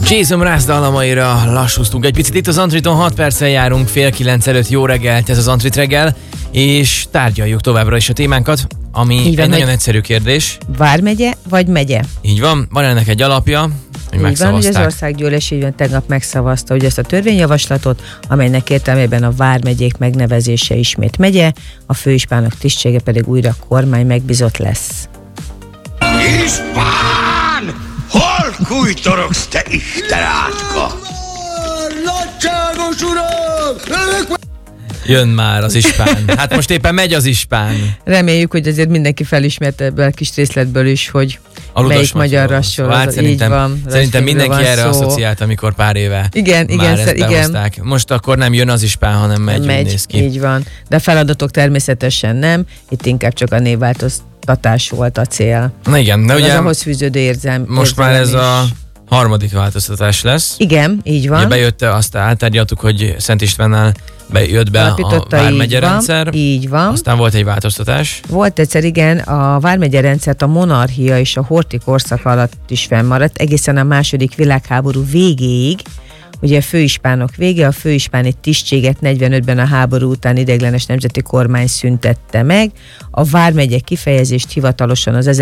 Jason Mraz dalamaira lassúztunk egy picit. Itt az Antriton 6 perccel járunk, 8:30 előtt. Jó reggelt, ez az Antrit reggel, és tárgyaljuk továbbra is a témánkat, ami így van, egy nagyon egyszerű kérdés. Vármegye vagy megye? Így van ennek egy alapja, hogy megszavazták. Így van, hogy az országgyűlés így van, tegnap megszavazta, hogy ezt a törvényjavaslatot, amelynek értelmében a vármegyék megnevezése ismét megye, a főispánok tisztsége pedig újra kormány megbízott lesz. Ispán! Hol kújtorogsz, te istenátka? Nagyságos uram! Jön már az ispán. Hát most éppen megy az ispán. Reméljük, hogy azért mindenki felismerte ebből a kis részletből is, hogy melyik magyar rassor. Hát így van. Szerintem mindenki erre asszociált, amikor pár éve igen, ezt behozták. Most akkor nem jön az ispán, hanem megy, úgy néz ki. Így van. De a feladatok természetesen nem. Itt inkább csak a névváltoztatás volt a cél. Na igen, de ugye az ahhoz fűződő most már ez a harmadik változtatás lesz. Igen, így van. Ugye bejött, azt átárgyaltuk, hogy Szent Istvánnál jött be a vármegye rendszer. Így van. Aztán volt egy változtatás. Volt egyszer, igen, a vármegye rendszert a monarchia és a horthy korszak alatt is fennmaradt, egészen a második világháború végéig. Ugye a főispánok vége, a főispáni tisztséget 45-ben a háború után ideiglenes nemzeti kormány szüntette meg. A vármegye kifejezést hivatalosan az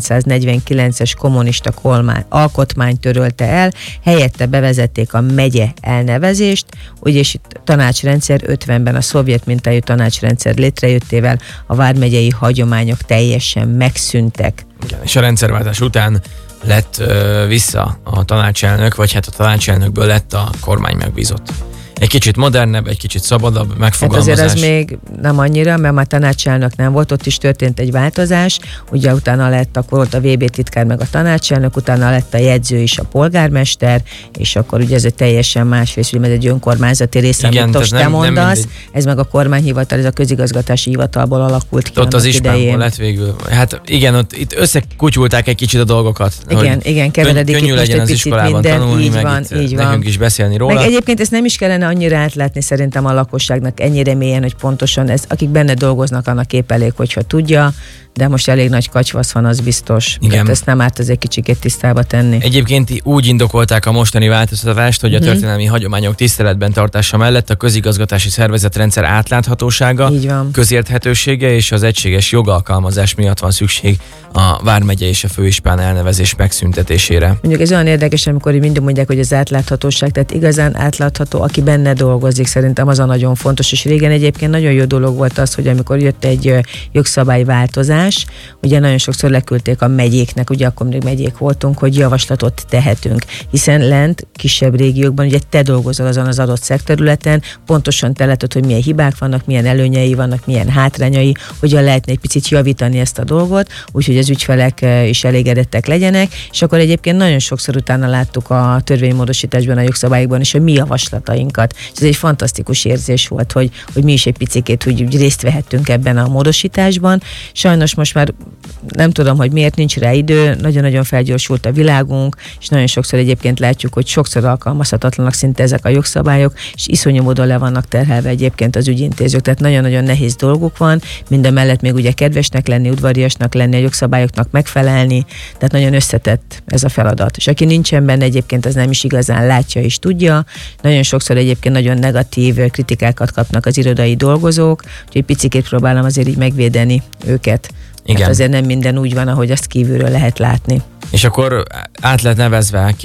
1949-es kommunista alkotmány törölte el, helyette bevezették a megye elnevezést, ugyanis itt tanácsrendszer 50-ben a szovjet mintájú tanácsrendszer létrejöttével a vármegyei hagyományok teljesen megszűntek. Igen, és a rendszerváltás után lett vissza a tanácselnök, vagy hát a tanácselnökből lett a kormány megbízott. Egy kicsit modernebb, egy kicsit szabadabb megfogalmazás. Hát azért az még nem annyira, mert már tanácselnök nem volt, ott is történt egy változás, ugye utána lett, akkor volt a VB titkár meg a tanácselnök, utána lett a jegyző is a polgármester, és akkor ugye ez egy teljesen más rész, ugye ez egy önkormányzati rész, amit most te mondasz, ez meg a kormányhivatal, ez a közigazgatási hivatalból alakult ki. Ott az ispánból lett végül. Hát igen, itt összekutyulták egy kicsit a dolgokat. Igen, keveredik itt most egy picit minden. Tanulni, így van. Nekünk is beszélni róla. Meg egyébként ezt nem is kellene annyira átlátni szerintem a lakosságnak ennyire mélyen, hogy pontosan ez, akik benne dolgoznak, annak épp elég, hogyha tudja, de most elég nagy kacsvasz van, az biztos. Igen. Tehát ezt nem árt azért kicsikét tisztába tenni. Egyébként úgy indokolták a mostani változtatást, hogy a történelmi hagyományok tiszteletben tartása mellett a közigazgatási szervezetrendszer átláthatósága, közérthetősége és az egységes jogalkalmazás miatt van szükség a vármegye és a főispán elnevezés megszüntetésére. Mondjuk ez olyan érdekes, amikor mindig mondják, hogy az átláthatóság, tehát igazán átlátható, aki benne dolgozik, szerintem az a nagyon fontos, és régen egyébként nagyon jó dolog volt az, hogy amikor jött egy jogszabályváltozás, ugye nagyon sokszor leküldték a megyéknek, ugye akkor még megyék voltunk, hogy javaslatot tehetünk, hiszen lent, kisebb régiókban ugye te dolgozol azon az adott szekterületen, pontosan te látod, hogy milyen hibák vannak, milyen előnyei vannak, milyen hátrányai, hogyan lehetne egy picit javítani ezt a dolgot, úgyhogy az ügyfelek is elégedettek legyenek, és akkor egyébként nagyon sokszor utána láttuk a törvénymódosításban, a jogszabályokban is a mi javaslatainkat. És ez egy fantasztikus érzés volt, hogy mi is egy picikét úgy részt vehettünk ebben a módosításban. Sajnos most már nem tudom, hogy miért nincs rá idő, nagyon-nagyon felgyorsult a világunk, és nagyon sokszor egyébként látjuk, hogy sokszor alkalmazhatatlanak szinte ezek a jogszabályok, és iszonyú módon le vannak terhelve egyébként az ügyintézők, tehát nagyon-nagyon nehéz dolguk van, mindemellett még ugye kedvesnek lenni, udvariasnak lenni, a jogszabályoknak megfelelni, tehát nagyon összetett ez a feladat. És aki nincsen benne egyébként, az nem is igazán látja és tudja. Nagyon sokszor egyébként nagyon negatív kritikákat kapnak az irodai dolgozók, úgyhogy picikét próbálom azért így megvédeni őket. Igen. Hát azért nem minden úgy van, ahogy azt kívülről lehet látni. És akkor át lett nevezve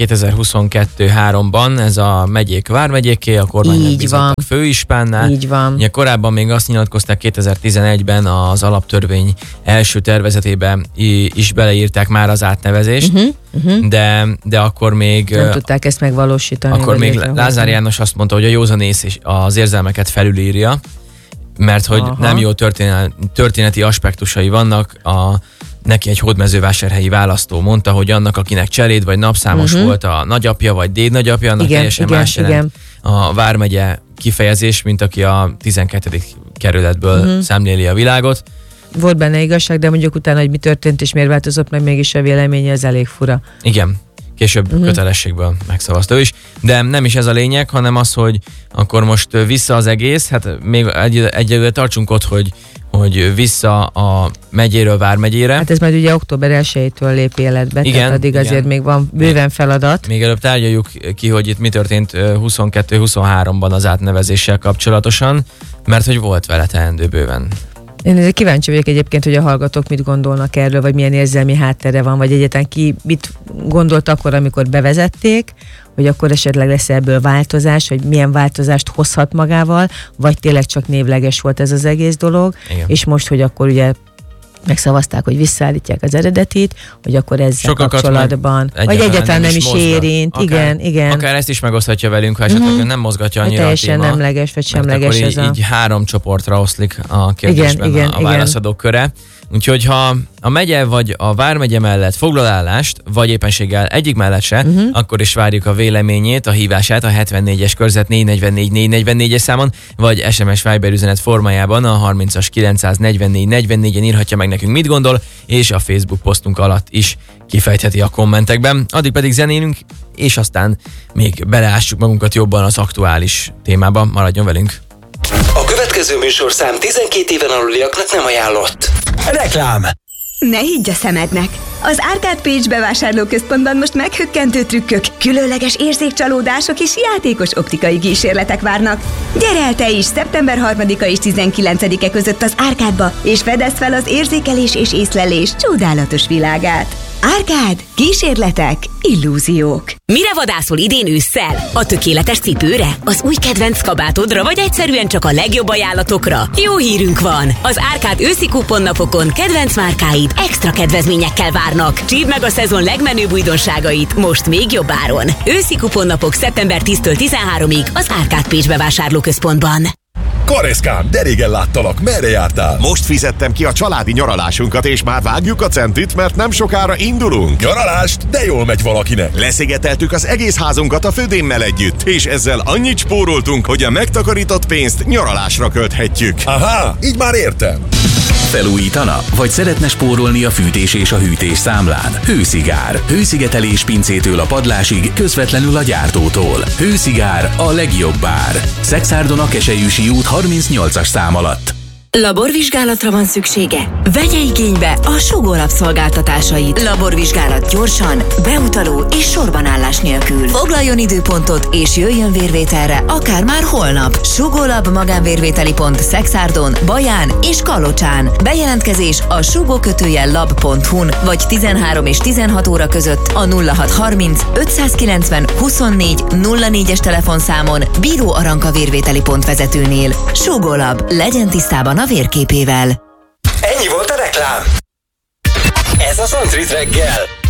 2022-3-ban ez a megyék vármegyéké, a kormány megbízottak főispánnál. Így van. Ugye korábban még azt nyilatkozták 2011-ben az alaptörvény első tervezetében is beleírták már az átnevezést, de akkor még... Nem tudták ezt megvalósítani. Akkor még Lázár János azt mondta, hogy a józanész és az érzelmeket felülírja, mert hogy nem jó történeti aspektusai vannak. Neki egy hódmezővásárhelyi választó mondta, hogy annak, akinek cseléd vagy napszámos volt a nagyapja vagy dédnagyapja, annak teljesen más jelent a vármegye kifejezés, mint aki a 12. kerületből szemléli a világot. Volt benne igazság, de mondjuk utána, hogy mi történt és miért változott meg mégis a véleménye, ez elég fura. Igen. Később kötelességből megszavazta ő is, de nem is ez a lényeg, hanem az, hogy akkor most vissza az egész, hát még egyelőre tartsunk ott, hogy hogy vissza a megyéről Vármegyére. Hát ez majd ugye október 1-től lép életbe, igen, tehát addig azért még van bőven feladat. Még előbb tárgyaljuk ki, hogy itt mi történt 22-23-ban az átnevezéssel kapcsolatosan, mert hogy volt vele teendő bőven. Én ezért kíváncsi vagyok egyébként, hogy a hallgatók mit gondolnak erről, vagy milyen érzelmi háttere van, vagy egyáltalán ki mit gondolt akkor, amikor bevezették, hogy akkor esetleg lesz ebből változás, hogy milyen változást hozhat magával, vagy tényleg csak névleges volt ez az egész dolog, igen. És most, hogy akkor ugye megszavazták, hogy visszaállítják az eredetit, hogy akkor ezzel kapcsolatban, vagy egyáltalán nem is érint. Igen. Akár ezt is megoszthatja velünk, ha esetleg nem mozgatja annyira teljesen a téma. nemleges, vagy semleges ez így 3 csoportra oszlik a kérdésben a válaszadók köre. Úgyhogy ha a megye vagy a Vármegye mellett foglal állást, vagy éppenséggel egyik mellett se, akkor is várjuk a véleményét, a hívását a 74-es körzet 444-444-es számon, vagy SMS Viber üzenet formájában a 30-as 944-44-en írhatja meg nekünk, mit gondol, és a Facebook posztunk alatt is kifejtheti a kommentekben. Addig pedig zenélünk, és aztán még beleássuk magunkat jobban az aktuális témába. Maradjon velünk! A következő műsorszám 12 éven aluliaknak nem ajánlott. Reklám! Ne higgy a szemednek! Az Arcade Page bevásárlóközpontban most meghökkentő trükkök, különleges érzékcsalódások és játékos optikai kísérletek várnak. Gyere el te is szeptember 3-a és 19-e között az Arcade-ba, és fedezd fel az érzékelés és észlelés csodálatos világát. Arcade, kísérletek, illúziók. Mire vadászol idén ősszel? A tökéletes cipőre? Az új kedvenc kabátodra, vagy egyszerűen csak a legjobb ajánlatokra? Jó hírünk van! Az Arcade őszi kuponnapokon kedvenc márkáid extra kedvezményekkel várnak. Csípd meg a szezon legmenőbb újdonságait most még jobb áron. Őszi kuponnapok szeptember 10-től 13-ig az Arcade Page bevásárlóközpontban. Kareszkám, de régen láttalak, merre jártál? Most fizettem ki a családi nyaralásunkat, és már vágjuk a centit, mert nem sokára indulunk. Nyaralást? De jól megy valakinek. Leszigeteltük az egész házunkat a födémmel együtt, és ezzel annyit spóroltunk, hogy a megtakarított pénzt nyaralásra költhetjük. Aha, így már értem. Felújítana? Vagy szeretne spórolni a fűtés és a hűtés számlán? Hőszigár. Hőszigetelés pincétől a padlásig, közvetlenül a gyártótól. Hőszigár, a legjobb ár. Szekszárdon a Keselyűsi út 38-as szám alatt. Laborvizsgálatra van szüksége? Vegye igénybe a Sugó Lab szolgáltatásait. Laborvizsgálat gyorsan, beutaló és sorbanállás nélkül. Foglaljon időpontot és jöjjön vérvételre akár már holnap. Sugó Lab magánvérvételi pont Szekszárdon, Baján és Kalocsán. Bejelentkezés a sugó-lab.hu-n vagy 13 és 16 óra között a 0630 590 24 04-es telefonszámon Bíró Aranka vérvételi pont vezetőnél. Sugó Lab, legyen tisztában a vérképével. Ennyi volt a reklám. Ez a Soundtree reggel.